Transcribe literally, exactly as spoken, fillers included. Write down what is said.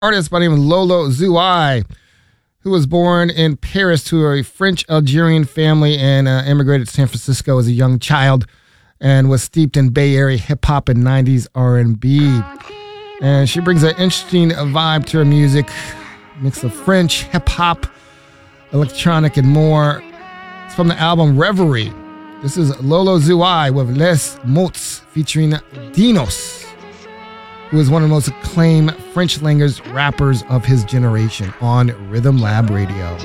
artist by the name of Lolo Zouai, who was born in Paris to a French-Algerian family and uh, immigrated to San Francisco as a young child and was steeped in Bay Area hip-hop and nineties R and B. And she brings an interesting vibe to her music, mix of French, hip-hop, electronic, and more. It's from the album Reverie. This is Lolo Zouai with Les Mots featuring Dinos, who is one of the most acclaimed French language rappers of his generation on Rhythm Lab Radio.